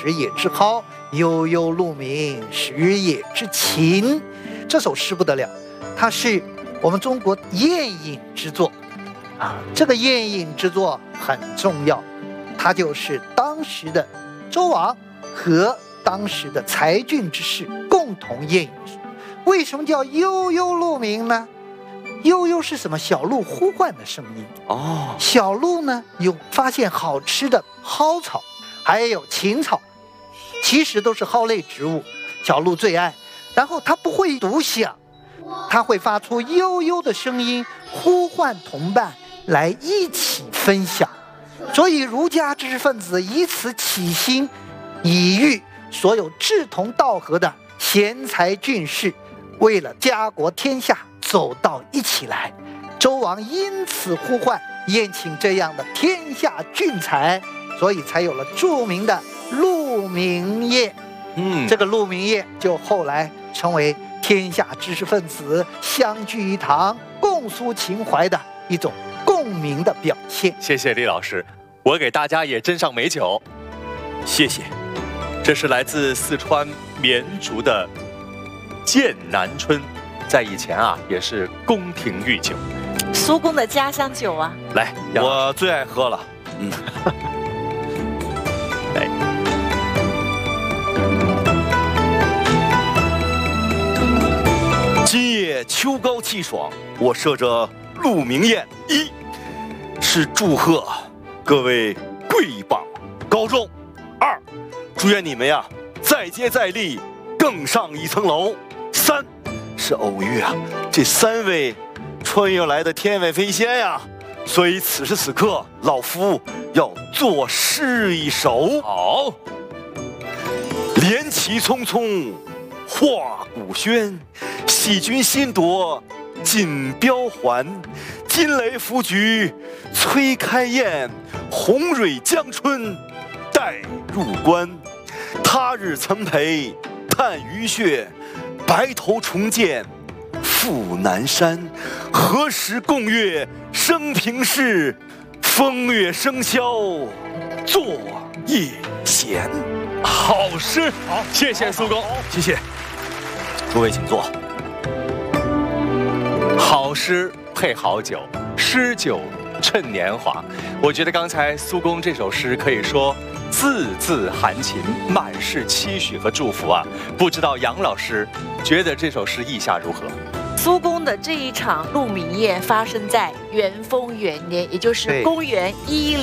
食野之蒿，悠悠鹿鸣，食野之禽。这首诗不得了，它是我们中国宴饮之作啊。这个宴饮之作很重要，它就是当时的周王和当时的才俊之士共同宴饮。为什么叫悠悠鹿鸣呢？悠悠是什么？小鹿呼唤的声音哦。小鹿呢，有发现好吃的蒿草，还有芹草，其实都是蒿类植物，小鹿最爱。然后它不会独享，它会发出悠悠的声音，呼唤同伴来一起分享。所以儒家知识分子以此起心，以喻所有志同道合的贤才俊士，为了家国天下走到一起来。周王因此呼唤宴请这样的天下俊才，所以才有了著名的鹿鸣宴。这个鹿鸣宴就后来成为天下知识分子相聚一堂共抒情怀的一种共鸣的表现。 谢谢李老师，我给大家也斟上美酒。 谢谢。 这是来自四川绵竹的剑南春，在以前啊也是宫廷御酒， 苏公的家乡酒啊。 来， 我最爱喝了。 来， 今夜秋高气爽，我设着鹿鸣宴，一是祝贺各位贵榜高中，二祝愿你们呀再接再厉，更上一层楼，三是偶遇啊这3位穿越来的天外飞仙呀，所以此时此刻老夫要作诗一首。 好， 连旗匆匆画鼓轩，喜君心夺锦标环，金雷拂菊催开宴，红蕊江春待入关。他日曾陪探鱼穴，白头重见赴南山。何时共阅生平事，风月生箫作夜闲。 好诗，好，谢谢苏公， 谢谢。诸位请坐。 好诗配好酒，诗酒趁年华。我觉得刚才苏公这首诗可以说字字含情，满是期许和祝福啊！不知道杨老师觉得这首诗意下如何？ 苏公的这一场鹿鸣宴发生在元丰元年，也就是公元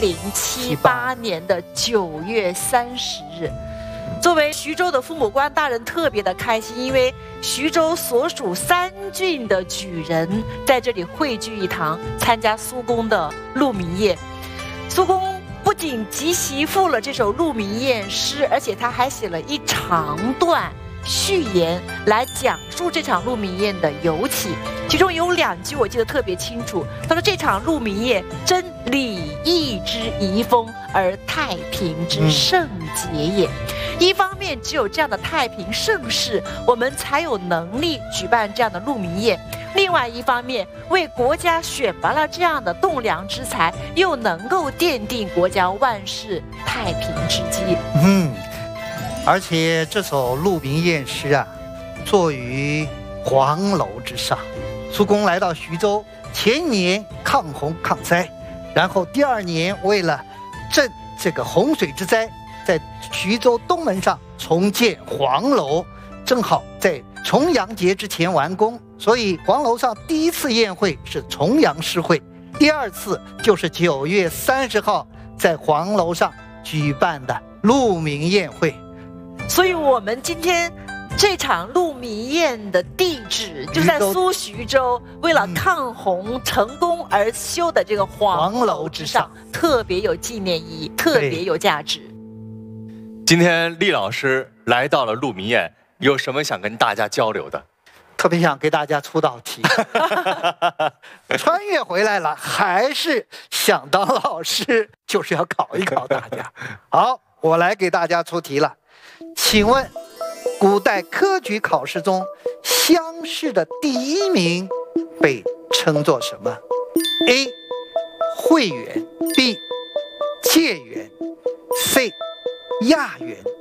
1078年的9月30日。作为徐州的父母官大人特别的开心，因为徐州所属3郡的举人在这里汇聚一堂，参加苏公的鹿鸣宴。苏公不仅即席赋了这首鹿鸣宴诗，而且他还写了一长段序言来讲述这场鹿鸣宴的由起，其中有2句我记得特别清楚。他说：“这场鹿鸣宴真礼义之遗风，而太平之盛节也。”一方面，只有这样的太平盛世，我们才有能力举办这样的鹿鸣宴；另外一方面，为国家选拔了这样的栋梁之才，又能够奠定国家万世太平之基。 而且这首鹿鸣宴诗啊，作于黄楼之上。苏公来到徐州，前年抗洪抗灾，然后第2年为了赈这个洪水之灾，在徐州东门上重建黄楼，正好在重阳节之前完工，所以黄楼上第1次宴会是重阳诗会，第2次就是9月30号在黄楼上举办的鹿鸣宴会。 所以我们今天这场鹿鸣宴的地址就在苏徐州，为了抗洪成功而修的这个黄楼之上，特别有纪念意义，特别有价值。 今天厉老师来到了鹿鸣宴，有什么想跟大家交流的？ 特别想给大家出道题。穿越回来了，还是想当老师，就是要考一考大家。好，我来给大家出题了。请问古代科举考试中乡试的第1名被称作什么？ A. 会员， B. 解元， C. 亚元。